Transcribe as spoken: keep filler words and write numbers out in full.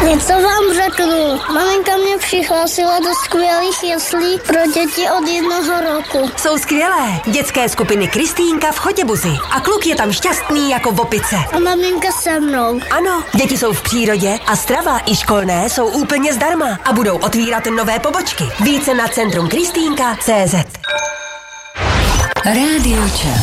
Něco vám řeknu. Maminka mě přihlásila do skvělých jeslí pro děti od jednoho roku. Jsou skvělé. Dětské skupiny Kristýnka v Chotěbuzi. A kluk je tam šťastný jako v opice. A maminka se mnou. Ano, děti jsou v přírodě a strava i školné jsou úplně zdarma. A budou otvírat nové pobočky. Více na centrum kristýnka tečka cé zet. Rádio Čas.